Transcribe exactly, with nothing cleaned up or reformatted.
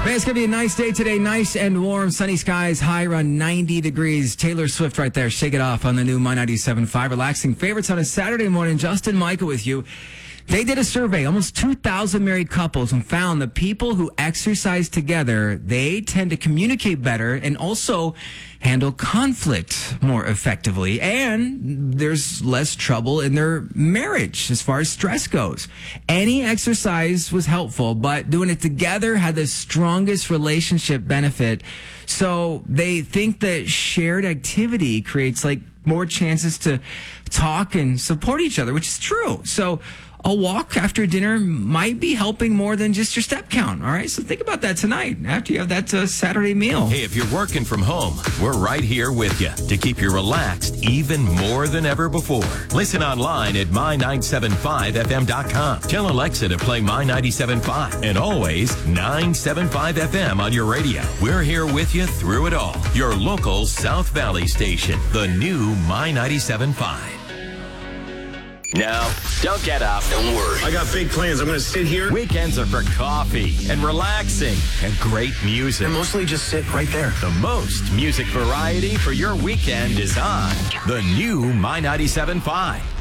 Man, it's going to be a nice day today. Nice and warm, sunny skies, high around ninety degrees. Taylor Swift right there. Shake it off on the new My ninety-seven point five. Relaxing favorites on a Saturday morning. Justin Michael with you. They did a survey, almost two thousand married couples, and found the people who exercise together, they tend to communicate better and also handle conflict more effectively. And there's less trouble in their marriage as far as stress goes. Any exercise was helpful, but doing it together had the strongest relationship benefit. So they think that shared activity creates like more chances to talk and support each other, which is true. So a walk after dinner might be helping more than just your step count. All right, so think about that tonight after you have that uh, Saturday meal. Hey, if you're working from home, we're right here with you to keep you relaxed even more than ever before. Listen online at my nine seven five f m dot com. Tell Alexa to play My ninety-seven point five and always nine seven five F M on your radio. We're here with you through it all. Your local South Valley station, the new My ninety-seven point five. No, don't get up. Don't worry. I got big plans. I'm going to sit here. Weekends are for coffee and relaxing and great music. And mostly just sit right there. The most music variety for your weekend is on the new My ninety-seven point five.